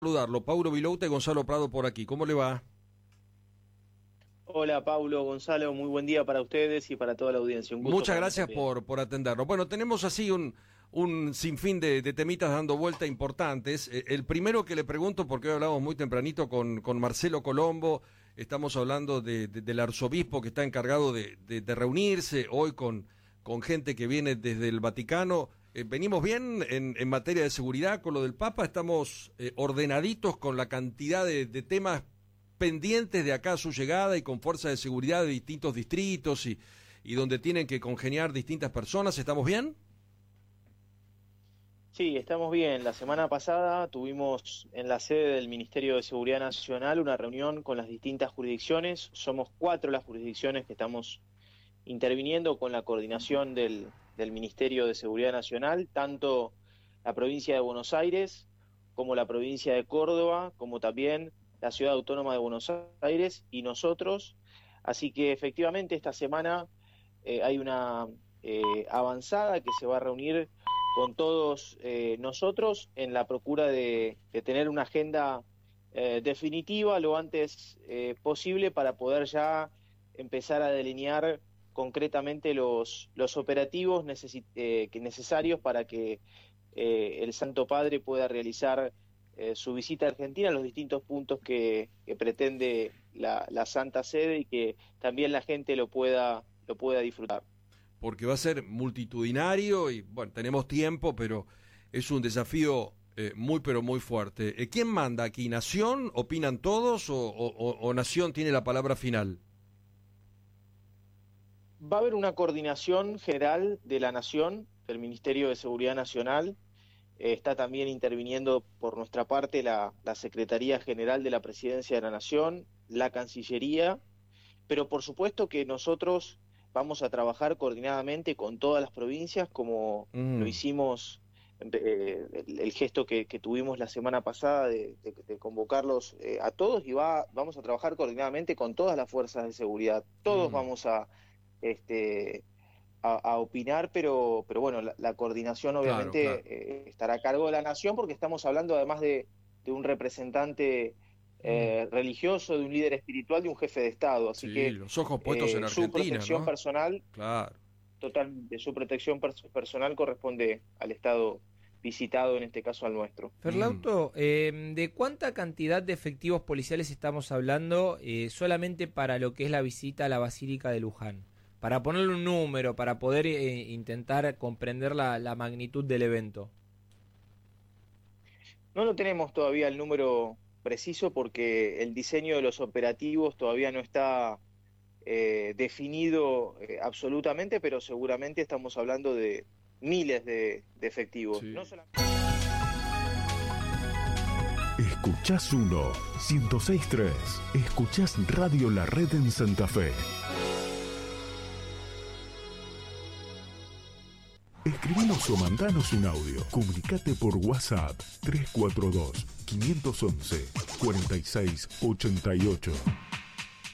Saludarlo, Paulo Vilouta y Gonzalo Prado por aquí. ¿Cómo le va? Hola Paulo, Gonzalo, muy buen día para ustedes y para toda la audiencia. Un gusto Muchas para mí gracias también. por atendernos. Bueno, tenemos así un sinfín de temitas dando vuelta importantes. El primero que le pregunto, porque hoy hablamos muy tempranito con Marcelo Colombo, estamos hablando del arzobispo que está encargado de reunirse hoy con gente que viene desde el Vaticano. ¿Venimos bien en materia de seguridad con lo del Papa? ¿Estamos ordenaditos con la cantidad de temas pendientes de acá a su llegada y con fuerza de seguridad de distintos distritos y donde tienen que congeniar distintas personas? ¿Estamos bien? Sí, estamos bien. La semana pasada tuvimos en la sede del Ministerio de Seguridad Nacional una reunión con las distintas jurisdicciones. Somos 4 las jurisdicciones que estamos interviniendo con la coordinación del Ministerio de Seguridad Nacional, tanto la provincia de Buenos Aires como la provincia de Córdoba, como también la Ciudad Autónoma de Buenos Aires y nosotros. Así que efectivamente esta semana hay una avanzada que se va a reunir con todos nosotros en la procura de tener una agenda definitiva lo antes posible para poder ya empezar a delinear concretamente los operativos necesarios para que el Santo Padre pueda realizar su visita a Argentina en los distintos puntos que pretende la Santa Sede y que también la gente lo pueda disfrutar. Porque va a ser multitudinario y, bueno, tenemos tiempo, pero es un desafío muy, pero muy fuerte. ¿Quién manda aquí? ¿Nación? ¿Opinan todos o Nación tiene la palabra final? Va a haber una coordinación general de la Nación, del Ministerio de Seguridad Nacional. Está también interviniendo por nuestra parte la Secretaría General de la Presidencia de la Nación, la Cancillería, pero por supuesto que nosotros vamos a trabajar coordinadamente con todas las provincias, como lo hicimos, el gesto que tuvimos la semana pasada de convocarlos a todos, y vamos a trabajar coordinadamente con todas las fuerzas de seguridad. Todos vamos a opinar, pero bueno, la coordinación Claro, claro. obviamente estará a cargo de la Nación, porque estamos hablando además de un representante religioso, de un líder espiritual, de un jefe de Estado, así Sí, que los ojos puestos en su Argentina, protección ¿no? personal, Claro. totalmente, su protección personal corresponde al Estado visitado, en este caso al nuestro. Ferlauto, ¿de cuánta cantidad de efectivos policiales estamos hablando solamente para lo que es la visita a la Basílica de Luján? Para ponerle un número, para poder intentar comprender la magnitud del evento. No lo tenemos todavía el número preciso porque el diseño de los operativos todavía no está definido absolutamente, pero seguramente estamos hablando de miles de efectivos. Sí. No solamente... Escuchás 106.3. Escuchás Radio La Red en Santa Fe. Escribinos o mandanos un audio. Comunicate por WhatsApp 342-511-4688.